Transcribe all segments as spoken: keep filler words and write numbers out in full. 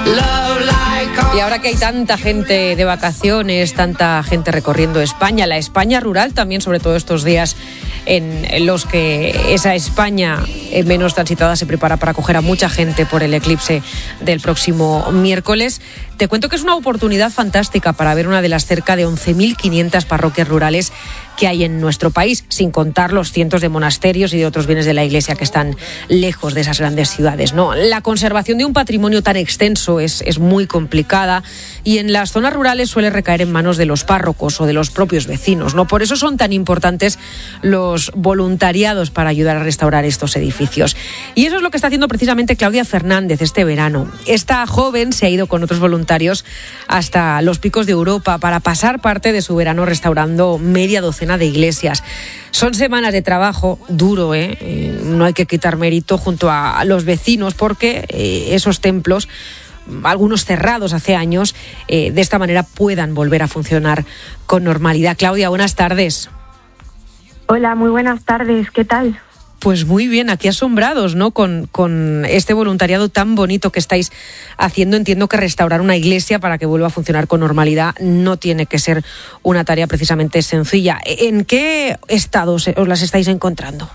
Y ahora que hay tanta gente de vacaciones, tanta gente recorriendo España, la España rural también, sobre todo estos días en los que esa España menos transitada se prepara para acoger a mucha gente por el eclipse del próximo miércoles. Te cuento que es una oportunidad fantástica para ver una de las cerca de once mil quinientas parroquias rurales que hay en nuestro país, sin contar los cientos de monasterios y de otros bienes de la Iglesia que están lejos de esas grandes ciudades, ¿no? La conservación de un patrimonio tan extenso es, es muy complicada y en las zonas rurales suele recaer en manos de los párrocos o de los propios vecinos, ¿no? Por eso son tan importantes los voluntariados para ayudar a restaurar estos edificios. Y eso es lo que está haciendo precisamente Claudia Fernández este verano. Esta joven se ha ido con otros voluntarios hasta los Picos de Europa para pasar parte de su verano restaurando media docena de iglesias. Son semanas de trabajo duro, ¿eh? Eh, no hay que quitar mérito junto a, a los vecinos porque eh, esos templos, algunos cerrados hace años, eh, de esta manera puedan volver a funcionar con normalidad. Claudia, buenas tardes. Hola, muy buenas tardes, ¿qué tal? Pues muy bien, aquí asombrados, ¿no? Con, con este voluntariado tan bonito que estáis haciendo. Entiendo que restaurar una iglesia para que vuelva a funcionar con normalidad no tiene que ser una tarea precisamente sencilla. ¿En qué estado os las estáis encontrando?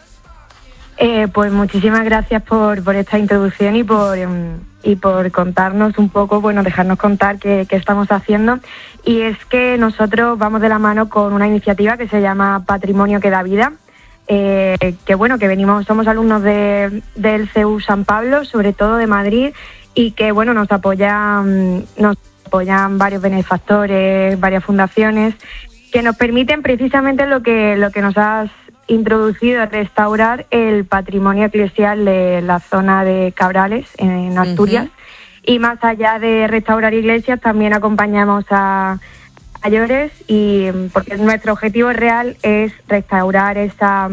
Eh, pues muchísimas gracias por, por esta introducción y por, y por contarnos un poco, bueno, dejarnos contar qué, qué estamos haciendo. Y es que nosotros vamos de la mano con una iniciativa que se llama Patrimonio que da vida. Eh, que bueno, que venimos, somos alumnos de, del C E U San Pablo, sobre todo de Madrid, y que bueno, nos apoyan, nos apoyan varios benefactores, varias fundaciones, que nos permiten precisamente lo que, lo que nos has introducido, restaurar el patrimonio eclesial de la zona de Cabrales, en Asturias. Uh-huh. Y más allá de restaurar iglesias, también acompañamos a mayores, y porque nuestro objetivo real es restaurar esa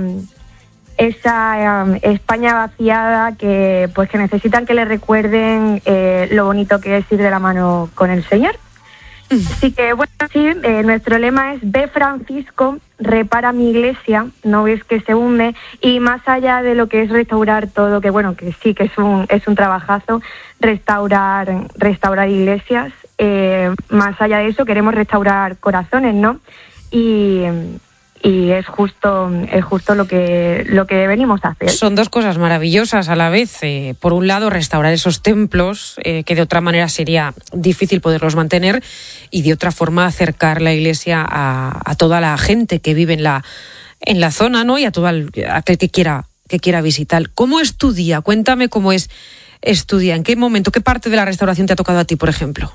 esa um, España vaciada que pues que necesitan que le recuerden eh, lo bonito que es ir de la mano con el Señor. Así que bueno, sí, eh, nuestro lema es ve Francisco, repara mi iglesia, no ves que se hunde. Y más allá de lo que es restaurar todo, que bueno, que sí que es un es un trabajazo, restaurar restaurar iglesias. Eh, más allá de eso queremos restaurar corazones, ¿no? Y, y es justo es justo lo que lo que venimos a hacer. Son dos cosas maravillosas a la vez. Eh, por un lado, restaurar esos templos eh, que de otra manera sería difícil poderlos mantener, y de otra forma acercar la iglesia a, a toda la gente que vive en la en la zona, ¿no? Y a todo el, aquel que quiera que quiera visitar. ¿Cómo es tu día? Cuéntame cómo es, es tu día. ¿En qué momento, qué parte de la restauración te ha tocado a ti, por ejemplo?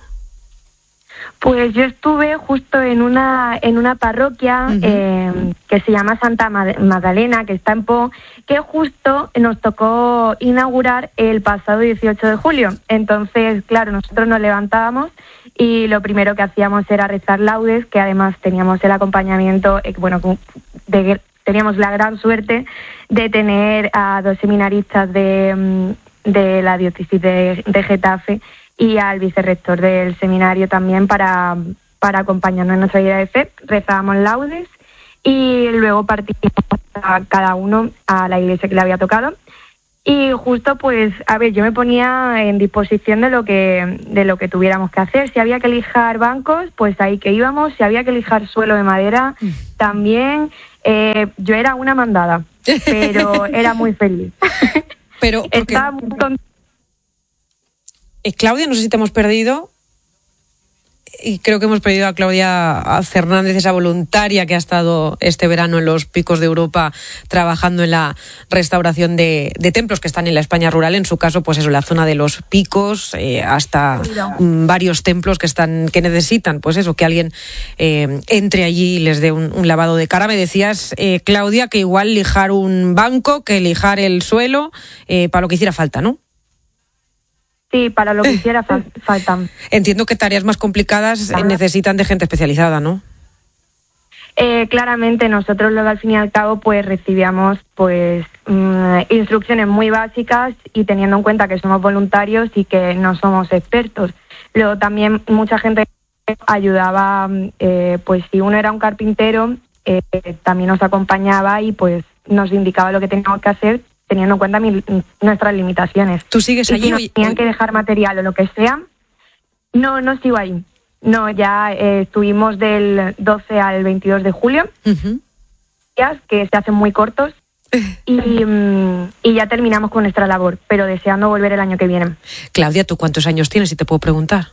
Pues yo estuve justo en una en una parroquia uh-huh. eh, que se llama Santa Magdalena, que está en Po, que justo nos tocó inaugurar el pasado dieciocho de julio. Entonces, claro, nosotros nos levantábamos y lo primero que hacíamos era rezar laudes, que además teníamos el acompañamiento, eh, bueno, de, teníamos la gran suerte de tener a dos seminaristas de, de la diócesis de, de Getafe, y al vicerrector del seminario también para, para acompañarnos en nuestra vida de fe. Rezábamos laudes y luego partimos a cada uno a la iglesia que le había tocado. Y justo, pues, a ver, yo me ponía en disposición de lo que de lo que tuviéramos que hacer. Si había que lijar bancos, pues ahí que íbamos. Si había que lijar suelo de madera, también. Eh, yo era una mandada, pero era muy feliz. Pero porque... Estaba muy contenta. Eh, Claudia, no sé si te hemos perdido. Y creo que hemos perdido a Claudia Fernández, esa voluntaria que ha estado este verano en los Picos de Europa trabajando en la restauración de, de templos que están en la España rural. En su caso, pues eso, la zona de los Picos, eh, hasta mm, varios templos que están que necesitan, pues eso, que alguien eh, entre allí y les dé un, un lavado de cara. Me decías, eh, Claudia, que igual lijar un banco que lijar el suelo, eh, para lo que hiciera falta, ¿no? Sí, para lo que hiciera fal- faltan. Entiendo que tareas más complicadas eh, necesitan de gente especializada, ¿no? Eh, claramente nosotros luego al fin y al cabo pues recibíamos pues mmm, instrucciones muy básicas, y teniendo en cuenta que somos voluntarios y que no somos expertos. Luego también mucha gente ayudaba, eh, pues si uno era un carpintero, eh, también nos acompañaba y pues nos indicaba lo que teníamos que hacer, teniendo en cuenta mi, nuestras limitaciones. ¿Tú sigues allí? Y si nos tenían que dejar material o lo que sea, no, no sigo ahí. No, ya eh, estuvimos del doce al veintidós de julio, uh-huh. días que se hacen muy cortos, y, y ya terminamos con nuestra labor, pero deseando volver el año que viene. Claudia, ¿tú cuántos años tienes, si te puedo preguntar?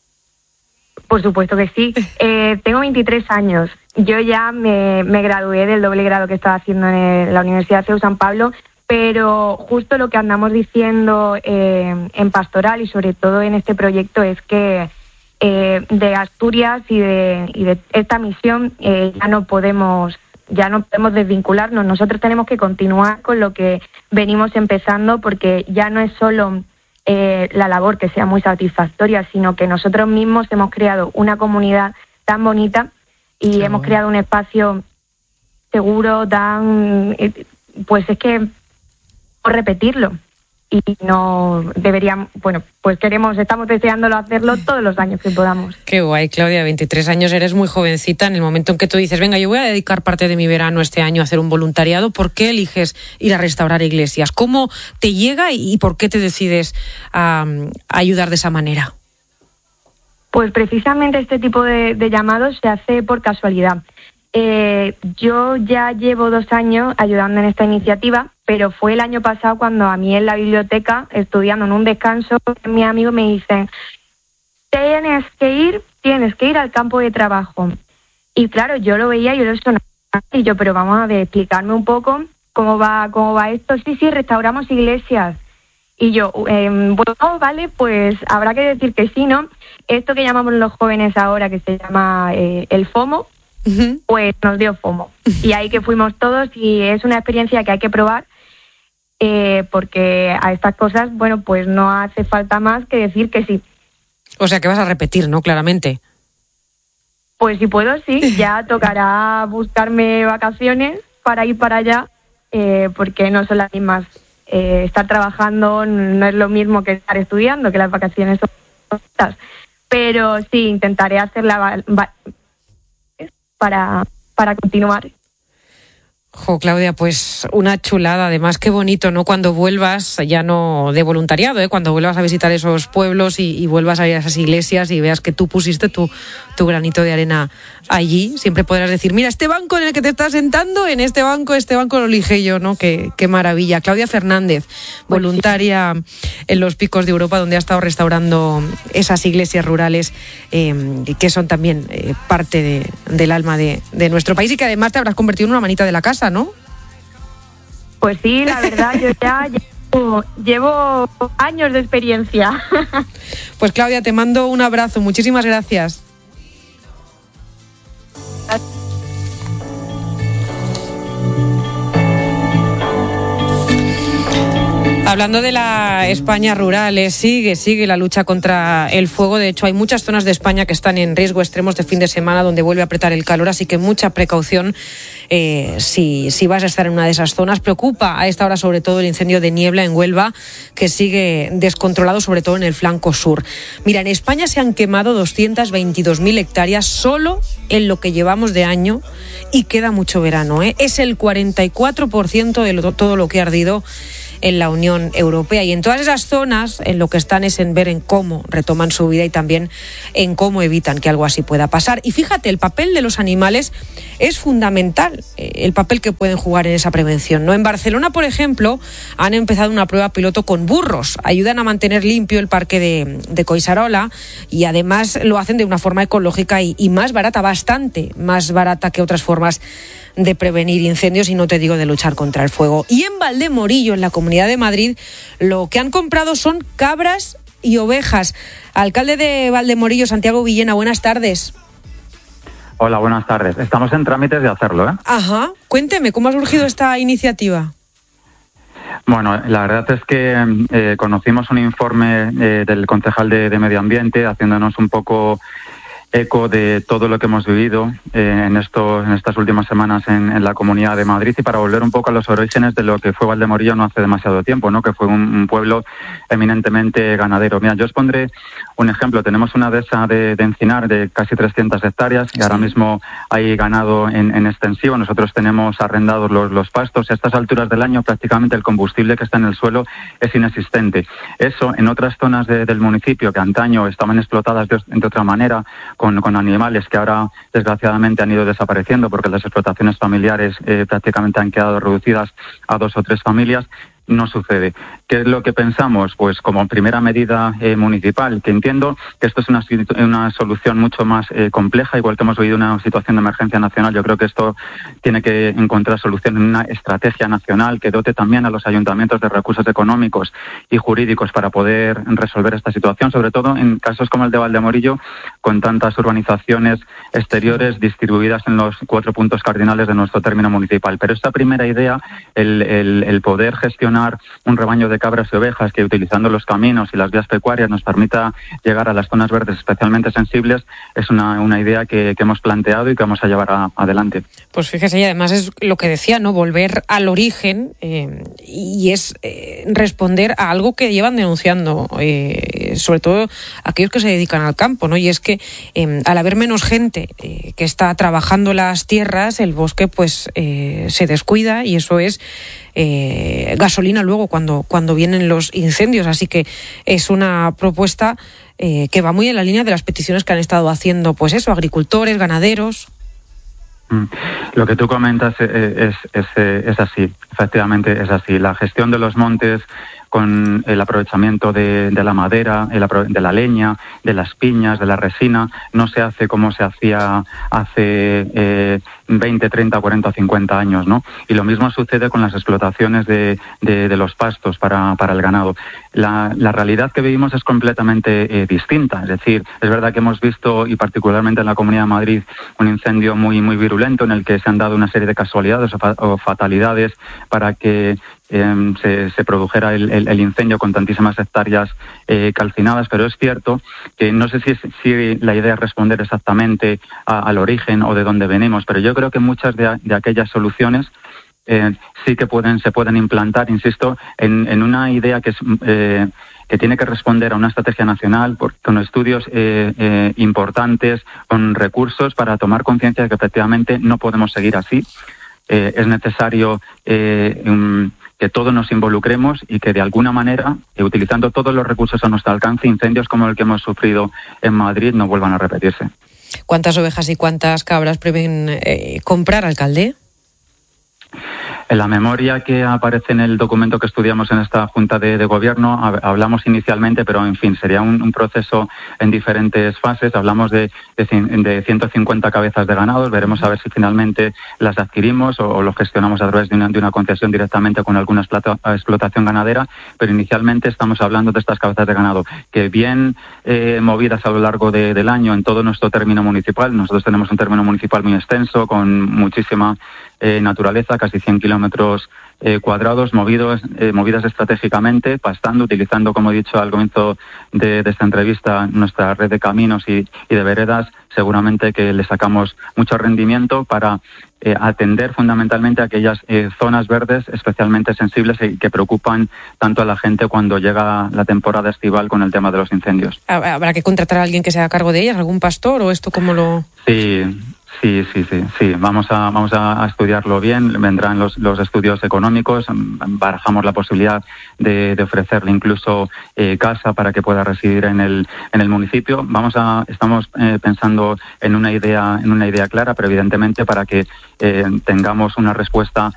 Por supuesto que sí. Eh, tengo veintitrés años. Yo ya me, me gradué del doble grado que estaba haciendo en el, la Universidad C E U San Pablo, pero justo lo que andamos diciendo eh, en Pastoral y sobre todo en este proyecto es que eh, de Asturias y de, y de esta misión eh, ya no podemos ya no podemos desvincularnos. Nosotros tenemos que continuar con lo que venimos empezando, porque ya no es solo eh, la labor que sea muy satisfactoria, sino que nosotros mismos hemos creado una comunidad tan bonita y Qué hemos bueno. creado un espacio seguro, tan... Pues es que por repetirlo. Y no deberíamos, bueno, pues queremos, estamos deseándolo hacerlo todos los años que podamos. Qué guay, Claudia, veintitrés años, eres muy jovencita. En el momento en que tú dices, venga, yo voy a dedicar parte de mi verano este año a hacer un voluntariado, ¿por qué eliges ir a restaurar iglesias? ¿Cómo te llega y por qué te decides a, a ayudar de esa manera? Pues precisamente este tipo de, de llamados se hace por casualidad. Eh, yo ya llevo dos años ayudando en esta iniciativa, pero fue el año pasado cuando a mí en la biblioteca, estudiando en un descanso, mis amigos me dicen, tienes que ir, tienes que ir al campo de trabajo. Y claro, yo lo veía y yo lo sonaba, y yo, pero vamos a ver, explicarme un poco cómo va, cómo va esto. Sí, sí, restauramos iglesias. Y yo, eh, bueno, vale, pues habrá que decir que sí, ¿no? Esto que llamamos los jóvenes ahora, que se llama eh, el FOMO, uh-huh. pues nos dio FOMO. Y ahí que fuimos todos, y es una experiencia que hay que probar, eh, porque a estas cosas, bueno, pues no hace falta más que decir que sí. O sea, que vas a repetir, ¿no? Claramente. Pues si puedo, sí. Ya tocará buscarme vacaciones para ir para allá, eh, porque no son las mismas. Eh, estar trabajando no es lo mismo que estar estudiando, que las vacaciones son cosas. Pero sí, intentaré hacerla para, para continuar. Jo, Claudia, pues una chulada. Además, qué bonito, ¿no? Cuando vuelvas, ya no de voluntariado, ¿eh? Cuando vuelvas a visitar esos pueblos y, y vuelvas a ir a esas iglesias y veas que tú pusiste tu, tu granito de arena allí, siempre podrás decir, mira, este banco en el que te estás sentando, en este banco, este banco lo elige yo, ¿no? Qué, qué maravilla. Claudia Fernández, voluntaria en los Picos de Europa, donde ha estado restaurando esas iglesias rurales eh, que son también eh, parte de, del alma de, de nuestro país, y que además te habrás convertido en una manita de la casa, ¿no? Pues sí, la verdad, yo ya llevo, llevo años de experiencia. Pues Claudia, te mando un abrazo, muchísimas gracias. Hablando de la España rural, eh, sigue, sigue la lucha contra el fuego. De hecho, hay muchas zonas de España que están en riesgo extremos de fin de semana, donde vuelve a apretar el calor, así que mucha precaución eh, si, si vas a estar en una de esas zonas. Preocupa a esta hora sobre todo el incendio de niebla en Huelva, que sigue descontrolado, sobre todo en el flanco sur. Mira, en España se han quemado doscientas veintidós mil hectáreas solo en lo que llevamos de año, y queda mucho verano, ¿eh? Es el cuarenta y cuatro por ciento de lo, todo lo que ha ardido en la Unión Europea, y en todas esas zonas en lo que están es en ver en cómo retoman su vida y también en cómo evitan que algo así pueda pasar. Y fíjate, el papel de los animales es fundamental, el papel que pueden jugar en esa prevención, ¿no? En Barcelona, por ejemplo, han empezado una prueba piloto con burros. Ayudan a mantener limpio el parque de, de Collserola, y además lo hacen de una forma ecológica y, y más barata, bastante más barata que otras formas de prevenir incendios, y no te digo de luchar contra el fuego. Y en Valdemorillo, en la Comunidad de Madrid, lo que han comprado son cabras y ovejas. Alcalde de Valdemorillo, Santiago Villena, buenas tardes. Hola, buenas tardes. Estamos en trámites de hacerlo, ¿eh? Ajá. Cuénteme, ¿cómo ha surgido esta iniciativa? Bueno, la verdad es que eh, conocimos un informe eh, del concejal de, de Medio Ambiente, haciéndonos un poco eco de todo lo que hemos vivido eh, en, esto, en estas últimas semanas en, en la Comunidad de Madrid, y para volver un poco a los orígenes de lo que fue Valdemorillo no hace demasiado tiempo, ¿no? Que fue un, un pueblo eminentemente ganadero. Mira, yo os pondré un ejemplo. Tenemos una dehesa de, de encinar de casi trescientas hectáreas y ahora mismo hay ganado en, en extensivo. Nosotros tenemos arrendados los, los pastos. A estas alturas del año prácticamente el combustible que está en el suelo es inexistente. Eso en otras zonas de, del municipio que antaño estaban explotadas de, de otra manera, Con, con animales que ahora desgraciadamente han ido desapareciendo porque las explotaciones familiares eh, prácticamente han quedado reducidas a dos o tres familias, no sucede. ¿Qué es lo que pensamos? Pues como primera medida eh, municipal, que entiendo que esto es una, una solución mucho más eh, compleja, igual que hemos vivido una situación de emergencia nacional. Yo creo que esto tiene que encontrar solución en una estrategia nacional que dote también a los ayuntamientos de recursos económicos y jurídicos para poder resolver esta situación, sobre todo en casos como el de Valdemorillo, con tantas urbanizaciones exteriores distribuidas en los cuatro puntos cardinales de nuestro término municipal. Pero esta primera idea, el, el, el poder gestionar un rebaño de cabras y ovejas que, utilizando los caminos y las vías pecuarias, nos permita llegar a las zonas verdes especialmente sensibles, es una, una idea que, que hemos planteado y que vamos a llevar a, adelante. Pues fíjese, y además es lo que decía, ¿no? Volver al origen eh, y es eh, responder a algo que llevan denunciando, eh, sobre todo aquellos que se dedican al campo, ¿no? Y es que eh, al haber menos gente eh, que está trabajando las tierras, el bosque pues eh, se descuida, y eso es Eh, gasolina luego cuando, cuando vienen los incendios. Así que es una propuesta eh, que va muy en la línea de las peticiones que han estado haciendo, pues eso, agricultores, ganaderos. Mm. Lo que tú comentas es, es, es, es así, efectivamente es así. La gestión de los montes con el aprovechamiento de, de la madera, el apro- de la leña, de las piñas, de la resina, no se hace como se hacía hace eh, veinte, treinta, cuarenta, cincuenta años, ¿no? Y lo mismo sucede con las explotaciones de, de, de los pastos para, para el ganado. La, la realidad que vivimos es completamente eh, distinta. Es decir, es verdad que hemos visto, y particularmente en la Comunidad de Madrid, un incendio muy, muy virulento en el que se han dado una serie de casualidades o, fa- o fatalidades para que Eh, se, se produjera el, el, el incendio con tantísimas hectáreas eh, calcinadas, pero es cierto que no sé si, es, si la idea es responder exactamente a, al origen o de dónde venimos, pero yo creo que muchas de, de aquellas soluciones eh, sí que pueden se pueden implantar, insisto, en, en una idea que es eh, que tiene que responder a una estrategia nacional por, con estudios eh, eh, importantes, con recursos para tomar conciencia de que efectivamente no podemos seguir así. Eh, es necesario eh, un, que todos nos involucremos y que de alguna manera, eh, utilizando todos los recursos a nuestro alcance, incendios como el que hemos sufrido en Madrid no vuelvan a repetirse. ¿Cuántas ovejas y cuántas cabras prevén eh, comprar, alcalde? En la memoria que aparece en el documento que estudiamos en esta Junta de, de Gobierno, hablamos inicialmente, pero en fin, sería un, un proceso en diferentes fases. Hablamos de, de, de ciento cincuenta cabezas de ganados. Veremos a ver si finalmente las adquirimos o, o lo gestionamos a través de una, de una concesión directamente con alguna explotación ganadera. Pero inicialmente estamos hablando de estas cabezas de ganado que, bien eh, movidas a lo largo de, del año en todo nuestro término municipal. Nosotros tenemos un término municipal muy extenso, con muchísima eh, naturaleza, casi cien kilómetros eh, cuadrados, movidos, eh, movidas estratégicamente, pastando, utilizando, como he dicho al comienzo de, de esta entrevista, nuestra red de caminos y, y de veredas. Seguramente que le sacamos mucho rendimiento para eh, atender fundamentalmente aquellas eh, zonas verdes especialmente sensibles y que preocupan tanto a la gente cuando llega la temporada estival con el tema de los incendios. ¿Habrá que contratar a alguien que se haga cargo de ellas, algún pastor, o esto cómo lo...? Sí. Sí, sí, sí, sí. Vamos a vamos a estudiarlo bien. Vendrán los, los estudios económicos. Barajamos la posibilidad de, de ofrecerle incluso eh, casa para que pueda residir en el en el municipio. Vamos a estamos eh, pensando en una idea en una idea clara, pero evidentemente para que eh, tengamos una respuesta